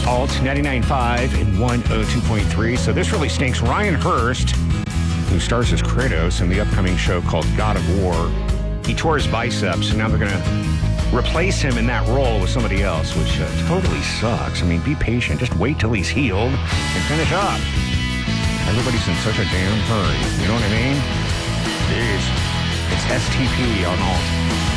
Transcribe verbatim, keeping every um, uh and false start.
Alt ninety-nine point five and one oh two point three. So this really stinks. Ryan Hurst, who stars as Kratos in the upcoming show called God of War, he tore his biceps, and now they're going to replace him in that role with somebody else, which uh, totally sucks. I mean, be patient. Just wait till he's healed and finish up. Everybody's in such a damn hurry. You know what I mean? Jeez. It's S T P on Alt.